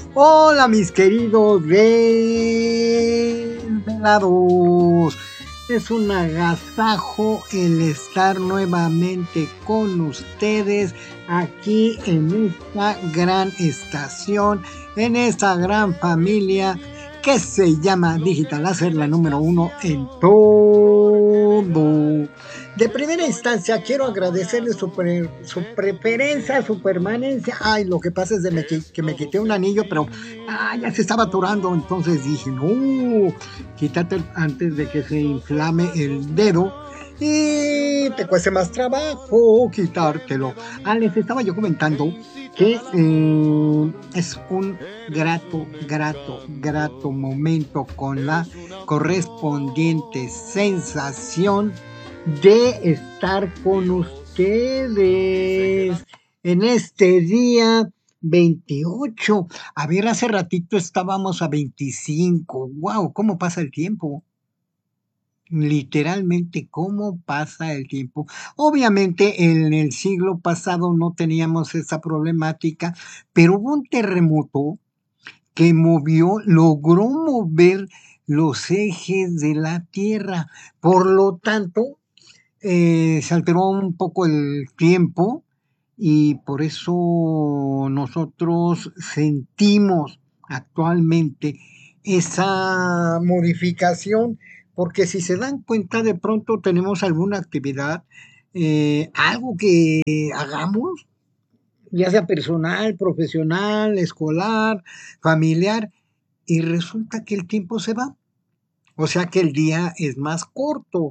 Hola mis queridos desvelados. Es un agasajo el estar nuevamente con ustedes aquí en esta gran estación, en esta gran familia que se llama Digital Láser, la número uno en todo. De primera instancia, quiero agradecerle su preferencia, su permanencia. Ay, lo que pasa es que me quité un anillo, pero ya se estaba atorando. Entonces dije, no, quítate antes de que se inflame el dedo y te cueste más trabajo quitártelo. Les estaba yo comentando que es un grato momento con la correspondiente sensación de estar con ustedes en este día 28. A ver, hace ratito estábamos a 25. ¡Wow! ¿Cómo pasa el tiempo? Literalmente, ¿cómo pasa el tiempo? Obviamente en el siglo pasado no teníamos esa problemática, pero hubo un terremoto que logró mover los ejes de la Tierra. Por lo tanto, se alteró un poco el tiempo y por eso nosotros sentimos actualmente esa modificación, porque si se dan cuenta de pronto tenemos alguna actividad, algo que hagamos, ya sea personal, profesional, escolar, familiar, y resulta que el tiempo se va, o sea que el día es más corto.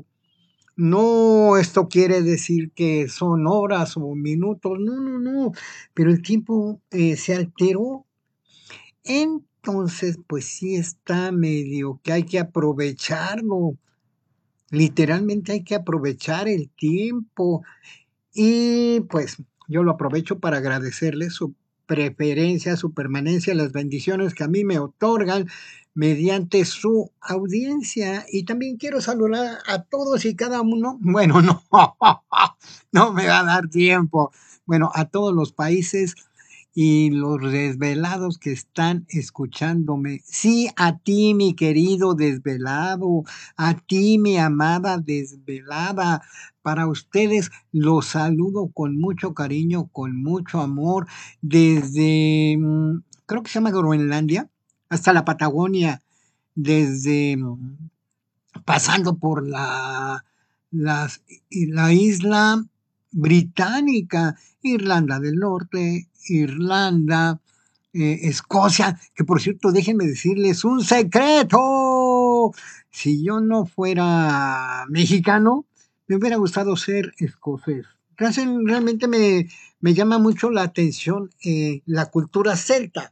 No, esto quiere decir que son horas o minutos, no, no, no, pero el tiempo se alteró. Entonces, pues sí está medio que hay que aprovecharlo. Literalmente hay que aprovechar el tiempo. Y pues yo lo aprovecho para agradecerles su preferencia, su permanencia, las bendiciones que a mí me otorgan mediante su audiencia. Y también quiero saludar a todos y cada uno. Bueno, no, no me va a dar tiempo. Bueno, a todos los países y los desvelados que están escuchándome. Sí, a ti, mi querido desvelado, a ti, mi amada desvelada. Para ustedes los saludo con mucho cariño, con mucho amor, desde, creo que se llama Groenlandia, hasta la Patagonia, desde pasando por la isla británica, Irlanda del Norte, Irlanda, Escocia, que por cierto, déjenme decirles un secreto. Si yo no fuera mexicano, me hubiera gustado ser escocés. Realmente me llama mucho la atención la cultura celta.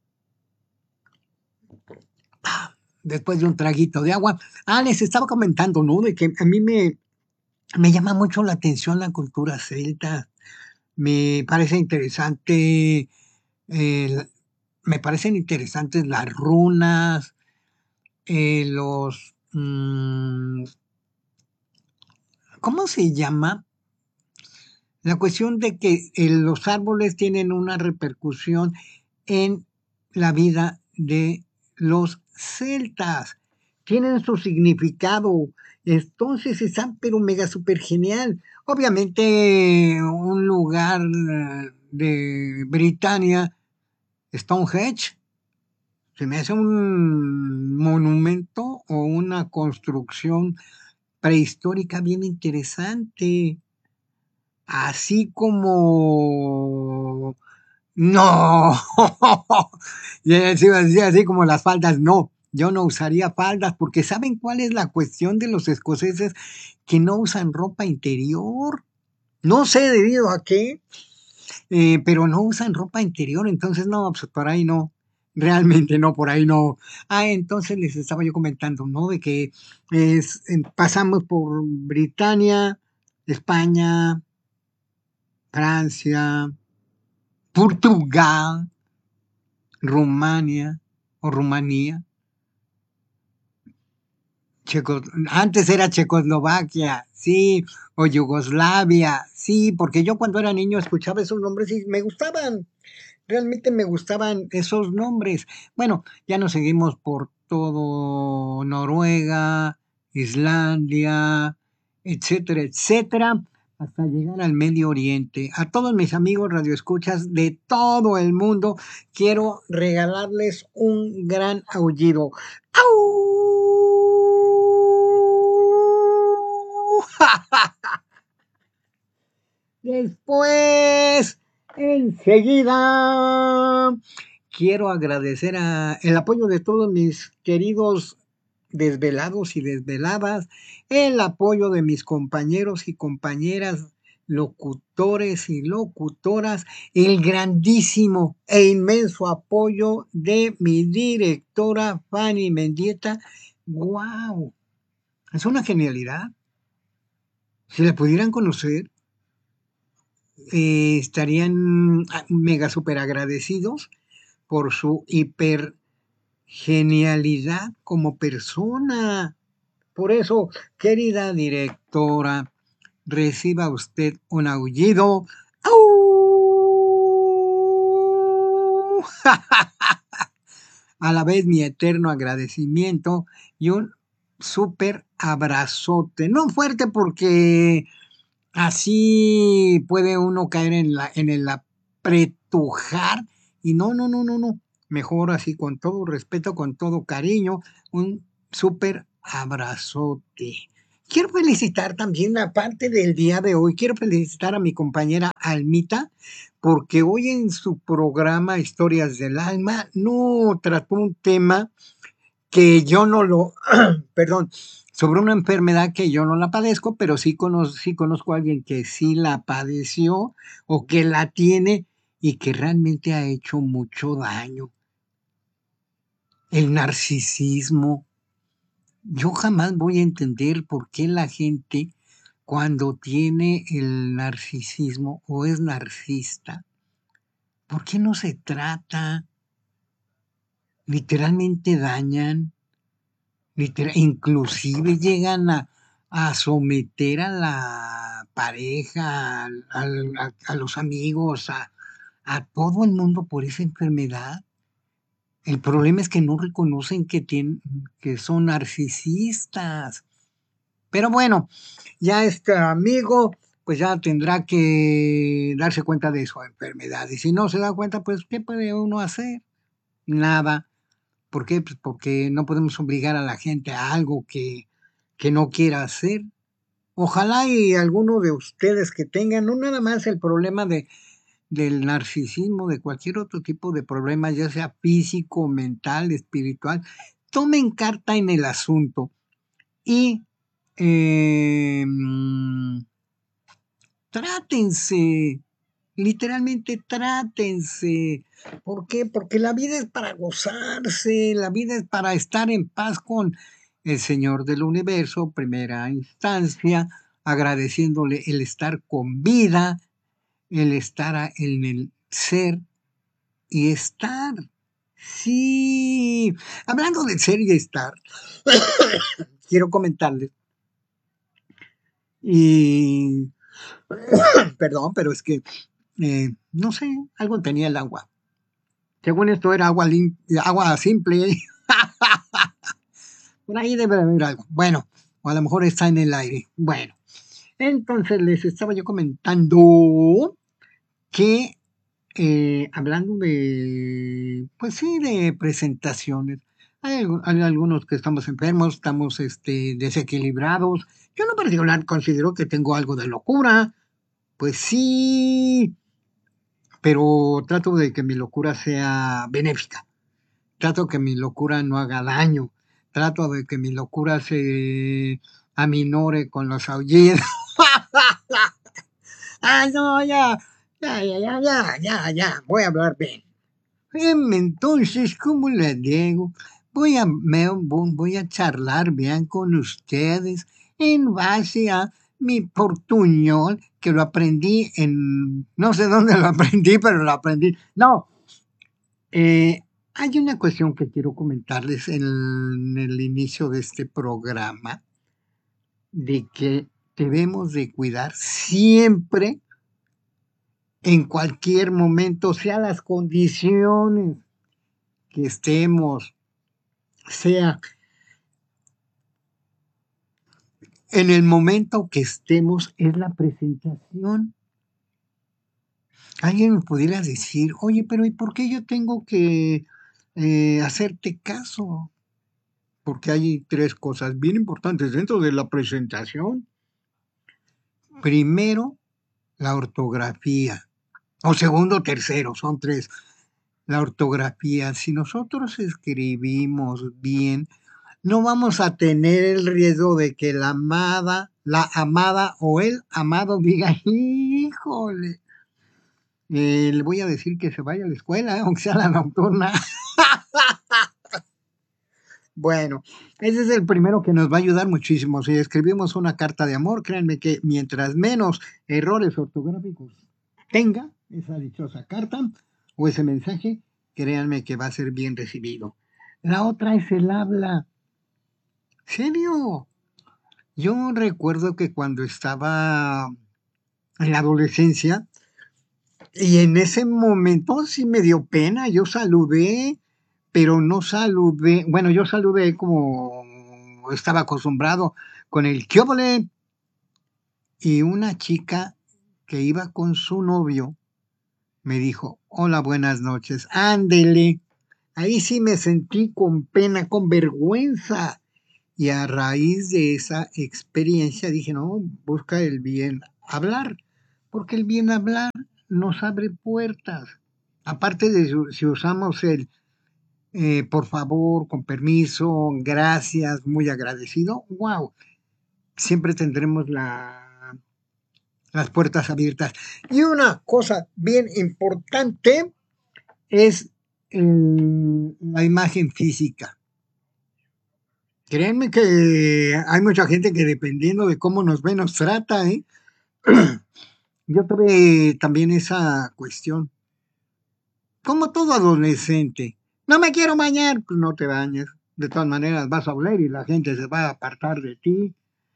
Después de un traguito de agua. Les estaba comentando, ¿no? De que a mí me llama mucho la atención la cultura celta. Me parece interesante, me parecen interesantes las runas, ¿cómo se llama? La cuestión de que los árboles tienen una repercusión en la vida de los celtas. Tienen su significado. Entonces están pero mega super genial. Obviamente un lugar de Britania, Stonehenge, se me hace un monumento o una construcción prehistórica bien interesante. Así como no, así como las faldas, no, yo no usaría faldas porque ¿saben cuál es la cuestión de los escoceses que no usan ropa interior? No sé debido a qué, pero no usan ropa interior, entonces no, pues por ahí no, realmente no, por ahí no. Entonces les estaba yo comentando, ¿no? De que pasamos por Britania, España, Francia, Portugal, Rumania o Rumanía, antes era Checoslovaquia, sí, o Yugoslavia. Sí, porque yo cuando era niño escuchaba esos nombres y me gustaban. Realmente me gustaban esos nombres. Bueno, ya nos seguimos por todo Noruega, Islandia, etcétera, etcétera, hasta llegar al Medio Oriente. A todos mis amigos radioescuchas de todo el mundo, quiero regalarles un gran aullido. ¡Au! Después, enseguida, quiero agradecer el apoyo de todos mis queridos desvelados y desveladas, el apoyo de mis compañeros y compañeras, locutores y locutoras, el grandísimo e inmenso apoyo de mi directora Fanny Mendieta. ¡Wow! Es una genialidad. Si la pudieran conocer, estarían mega super agradecidos por su hiper genialidad como persona. Por eso, querida directora, reciba usted un aullido. ¡Au! A la vez mi eterno agradecimiento y un súper abrazote. No fuerte porque así puede uno caer en el apretujar y no, no, no, no, no. Mejor así con todo respeto, con todo cariño, un súper abrazote. Quiero felicitar también, aparte del día de hoy, quiero felicitar a mi compañera Almita, porque hoy en su programa Historias del Alma no trató un tema que yo no lo, perdón, sobre una enfermedad que yo no la padezco, pero sí conozco a alguien que sí la padeció o que la tiene y que realmente ha hecho mucho daño. El narcisismo. Yo jamás voy a entender por qué la gente cuando tiene el narcisismo o es narcisista, ¿por qué no se trata? Literalmente dañan. Inclusive llegan a someter a la pareja, a los amigos, a todo el mundo por esa enfermedad. El problema es que no reconocen que son narcisistas. Pero bueno, ya este amigo pues ya tendrá que darse cuenta de su enfermedad. Y si no se da cuenta, pues ¿qué puede uno hacer? Nada. ¿Por qué? Pues porque no podemos obligar a la gente a algo que no quiera hacer. Ojalá y alguno de ustedes que tengan, no nada más el problema del narcisismo, de cualquier otro tipo de problema, ya sea físico, mental, espiritual, tomen carta en el asunto y trátense, literalmente trátense. ¿Por qué? Porque la vida es para gozarse, la vida es para estar en paz con el Señor del universo, primera instancia, agradeciéndole el estar con vida, el estar en el ser y estar. Sí, hablando de ser y estar, quiero comentarles, y perdón, pero es que no sé, algo tenía el agua. Según esto era agua simple. Por ahí debe haber algo. Bueno, o a lo mejor está en el aire. Bueno, entonces les estaba yo comentando que hablando de, pues sí, de presentaciones. Hay algunos que estamos enfermos, estamos desequilibrados. Yo en lo particular considero que tengo algo de locura. Pues sí, pero trato de que mi locura sea benéfica. Trato que mi locura no haga daño. Trato de que mi locura se aminore con los aullidos. Ah, no, ya. Voy a hablar bien. Entonces, ¿cómo le digo? Voy a charlar bien con ustedes en base a mi portuñol, que lo aprendí no sé dónde lo aprendí, pero lo aprendí. No, hay una cuestión que quiero comentarles en el inicio de este programa, de que debemos de cuidar siempre, en cualquier momento, sea las condiciones que estemos, sea en el momento que estemos, es la presentación. Alguien me pudiera decir, oye, pero ¿y por qué yo tengo que hacerte caso? Porque hay tres cosas bien importantes dentro de la presentación. Primero, la ortografía. O segundo, tercero, son tres. La ortografía. Si nosotros escribimos bien, no vamos a tener el riesgo de que la amada o el amado diga, híjole, le voy a decir que se vaya a la escuela, aunque sea la nocturna. Bueno, ese es el primero que nos va a ayudar muchísimo. Si escribimos una carta de amor, créanme que mientras menos errores ortográficos tenga esa dichosa carta o ese mensaje, créanme que va a ser bien recibido. La otra es el habla. ¿Serio? Yo recuerdo que cuando estaba en la adolescencia, y en ese momento sí me dio pena, yo saludé, pero no saludé, bueno, yo saludé como estaba acostumbrado con el "¿Qué óvole?", y una chica que iba con su novio me dijo, hola, buenas noches, ándele. Ahí sí me sentí con pena, con vergüenza. Y a raíz de esa experiencia dije, no, busca el bien hablar, porque el bien hablar nos abre puertas. Aparte de si usamos el por favor, con permiso, gracias, muy agradecido, wow, siempre tendremos las puertas abiertas. Y una cosa bien importante es la imagen física. Créanme que hay mucha gente que dependiendo de cómo nos ve, nos trata, ¿eh? Yo tuve también esa cuestión. Como todo adolescente, no me quiero bañar, pues no te bañes. De todas maneras vas a oler y la gente se va a apartar de ti.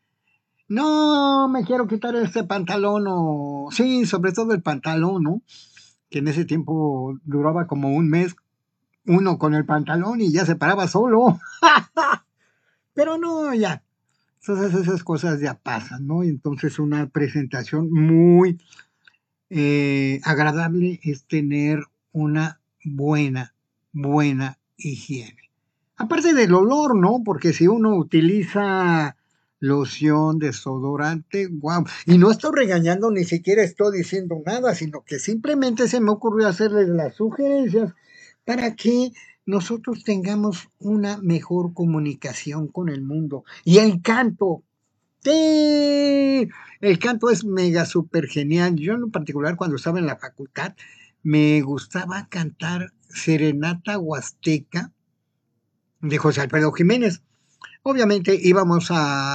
No me quiero quitar este pantalón o... Sí, sobre todo el pantalón, ¿no? Que en ese tiempo duraba como un mes uno con el pantalón y ya se paraba solo. Pero no, ya. Entonces esas cosas ya pasan, ¿no? Entonces una presentación muy agradable es tener una buena higiene. Aparte del olor, ¿no? Porque si uno utiliza loción, desodorante, wow. Y no estoy regañando, ni siquiera estoy diciendo nada, sino que simplemente se me ocurrió hacerles las sugerencias para que nosotros tengamos una mejor comunicación con el mundo. Y el canto, sí, el canto es mega súper genial. Yo en particular cuando estaba en la facultad me gustaba cantar Serenata Huasteca de José Alfredo Jiménez. Obviamente íbamos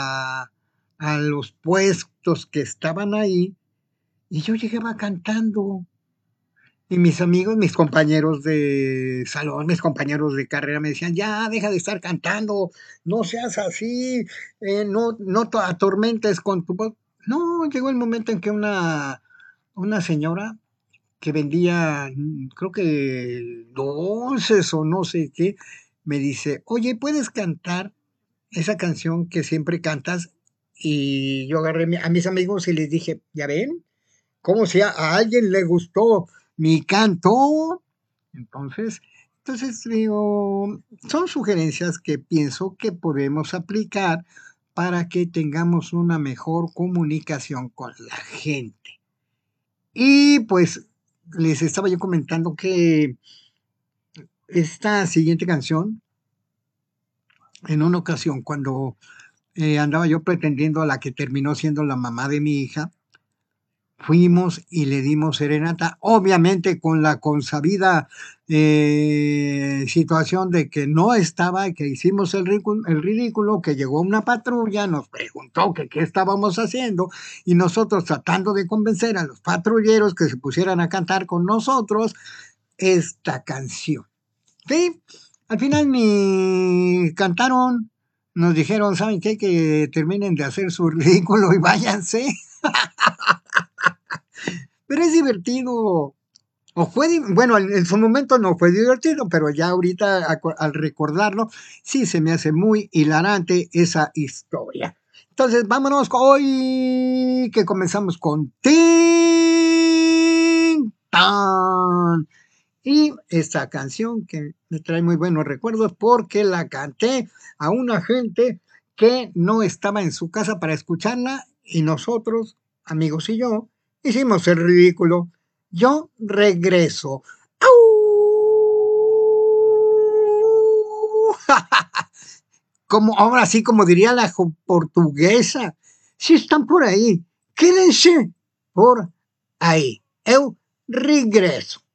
a los puestos que estaban ahí y yo llegaba cantando. Y mis amigos, mis compañeros de salón, mis compañeros de carrera me decían, ya, deja de estar cantando, no seas así, no te atormentes con tu voz. No, llegó el momento en que una señora que vendía, creo que dulces o no sé qué, me dice, oye, ¿puedes cantar esa canción que siempre cantas? Y yo agarré a mis amigos y les dije, ¿ya ven? Como si a alguien le gustó mi canto. Entonces, entonces digo, son sugerencias que pienso que podemos aplicar para que tengamos una mejor comunicación con la gente. Y pues les estaba yo comentando que esta siguiente canción, en una ocasión, cuando andaba yo pretendiendo a la que terminó siendo la mamá de mi hija, fuimos y le dimos serenata, obviamente con la consabida situación de que no estaba, que hicimos el ridículo, que llegó una patrulla, nos preguntó que qué estábamos haciendo y nosotros tratando de convencer a los patrulleros que se pusieran a cantar con nosotros esta canción. ¿Sí? Al final ni cantaron, nos dijeron, ¿saben qué? Que terminen de hacer su ridículo y váyanse. Pero es divertido. O fue, bueno, en su momento no fue divertido, pero ya ahorita al recordarlo, sí se me hace muy hilarante esa historia. Entonces, vámonos hoy que comenzamos con Tin Tan. Y esta canción que me trae muy buenos recuerdos porque la canté a una gente que no estaba en su casa para escucharla y nosotros, amigos y yo, hicimos el ridículo. Yo regreso. ¡Au! Como, ahora sí, como diría la portuguesa, si están por ahí, quédense por ahí. Eu regreso.